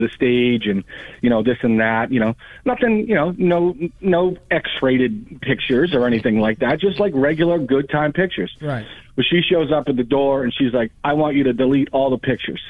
the stage and, this and that, nothing, no X-rated pictures or anything like that. Just like regular good time pictures. Right. But she shows up at the door and she's like, I want you to delete all the pictures.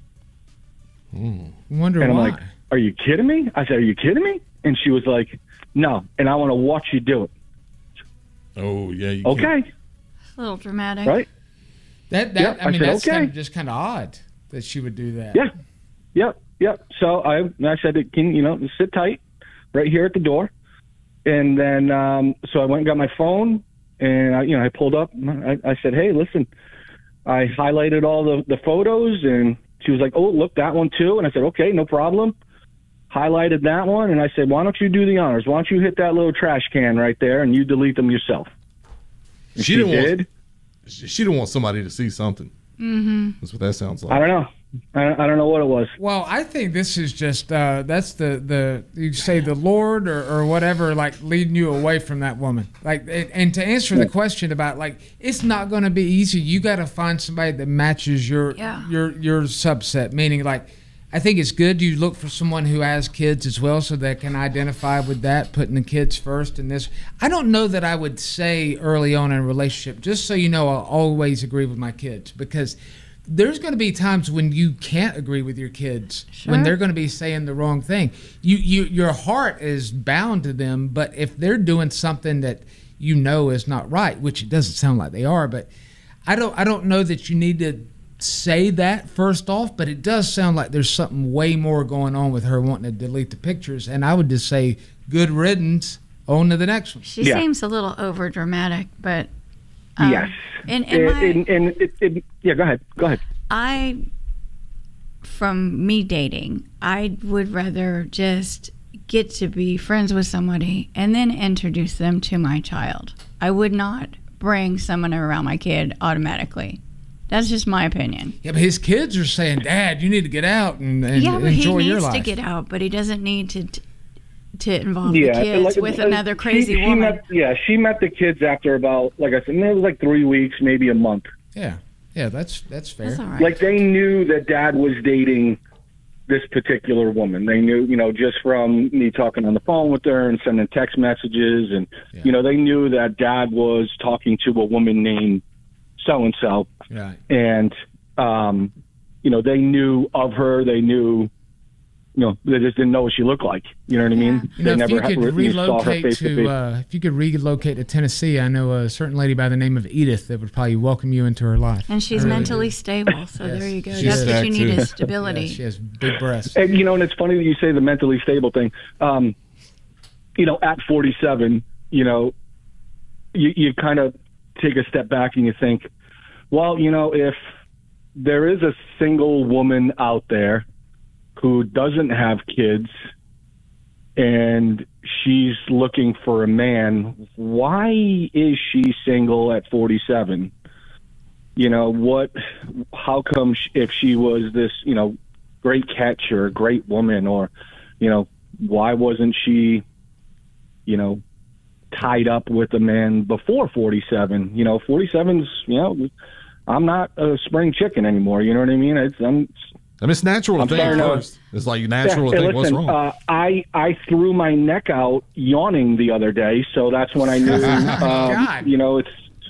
Wonder and I'm why. like, are you kidding me? I said, are you kidding me? And she was like, no. And I want to watch you do it. Oh, yeah. You okay. Can't. A little dramatic. Right. That's said, that's okay. just kind of odd that she would do that. Yeah. Yep. So I said, can sit tight right here at the door. And then, so I went and got my phone and I pulled up. I said, hey, listen, I highlighted all the photos, and she was like, oh, look, that one too. And I said, okay, no problem. Highlighted that one. And I said, why don't you do the honors? Why don't you hit that little trash can right there and you delete them yourself? And she did. She didn't want somebody to see something. Mm-hmm. That's what that sounds like. I don't know. I don't know what it was. Well, I think this is just that's the you say the Lord or whatever, like leading you away from that woman. Like, and to answer the question about like it's not going to be easy. You got to find somebody that matches your subset. Meaning, like, I think it's good you look for someone who has kids as well, so they can identify with that, putting the kids first. And this, I don't know that I would say early on in a relationship. Just so you know, I'll always agree with my kids, because there's going to be times when you can't agree with your kids, when they're going to be saying the wrong thing. Your heart is bound to them, but if they're doing something that is not right, which it doesn't sound like they are, but I don't know that you need to say that first off, but it does sound like there's something way more going on with her wanting to delete the pictures, and I would just say good riddance, on to the next one. She seems a little over dramatic, but yes. Yeah, go ahead. From me dating, I would rather just get to be friends with somebody and then introduce them to my child. I would not bring someone around my kid automatically. That's just my opinion. Yeah, but his kids are saying, Dad, you need to get out and enjoy your life. Yeah, but he needs to get out, but he doesn't need to involve the kids with another crazy woman. She met the kids after about, like I said, it was like 3 weeks, maybe a month. Yeah, that's fair. That's all right. Like, they knew that Dad was dating this particular woman. They knew, just from me talking on the phone with her and sending text messages, and they knew that Dad was talking to a woman named so-and-so. Right. And, they knew of her. They knew, they just didn't know what she looked like. You know what I mean? They if never you could saw her face to face. if you could relocate to Tennessee, I know a certain lady by the name of Edith that would probably welcome you into her life. And she's mentally stable, so there you go. That's what you need is stability. Yeah, she has big breasts. And, and it's funny that you say the mentally stable thing. At 47, you kind of take a step back and you think, well, if there is a single woman out there who doesn't have kids and she's looking for a man, why is she single at 47? How come if she was this, great catch or a great woman, or, why wasn't she, tied up with a man before 47? 47's, I'm not a spring chicken anymore. You know what I mean? It's natural to think first. It's like natural to think what's wrong. I threw my neck out yawning the other day, so that's when I knew,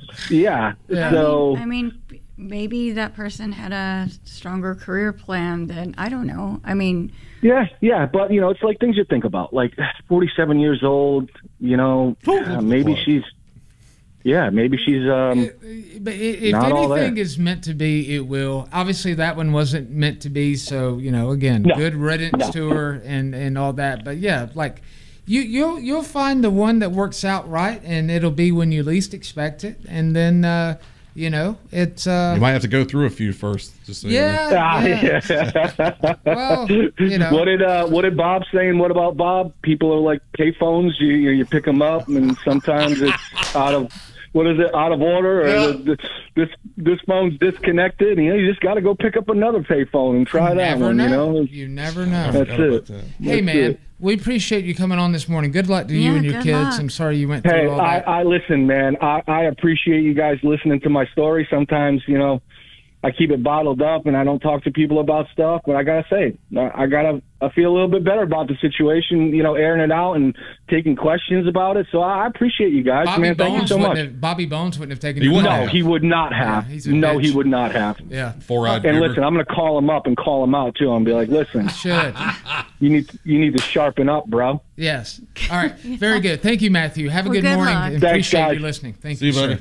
So I mean, maybe that person had a stronger career plan than, I don't know. I mean, yeah, but it's like things you think about, like 47 years old. Maybe she's. Yeah, maybe she's. But if anything is meant to be, it will. Obviously, that one wasn't meant to be. So again, good riddance to her and all that. But yeah, like you'll find the one that works out right, and it'll be when you least expect it, and then it's. You might have to go through a few first. Just so yeah. Well, what did Bob say? And what about Bob? People are like payphones. You pick them up, and sometimes it's out of order, or this phone's disconnected. You just got to go pick up another payphone and try that one. You never know. That's it. Hey, man, we appreciate you coming on this morning. Good luck to you and your kids. Luck. I'm sorry you went through all that. I listen, man. I appreciate you guys listening to my story. Sometimes, I keep it bottled up and I don't talk to people about stuff. But I gotta say, I feel a little bit better about the situation, you know, airing it out and taking questions about it. So I appreciate you guys, man. Thank you so much. Bobby Bones wouldn't have taken it. No, he would not have. Yeah, he would not have. Yeah. And listen, I'm going to call him up and call him out too and be like, listen, you need to sharpen up, bro. Yes. All right. Very good. Thank you, Matthew. Have a good morning. Thanks, appreciate guys. you listening. Thank See you, buddy. sir.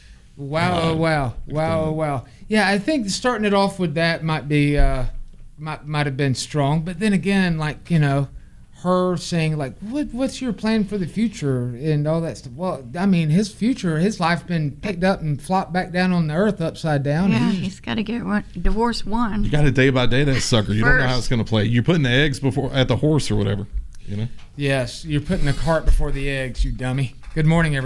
Wow. Yeah, I think starting it off with that might be might have been strong, but then again, like, you know, her saying like, what's your plan for the future and all that stuff. Well, I mean, his life been picked up and flopped back down on the earth upside down. Yeah, he's got to get divorced one. You got to day by day that sucker. You don't know how it's going to play. You're putting the eggs at the horse or whatever, you know. Yes, you're putting the cart before the eggs, you dummy. Good morning, everyone.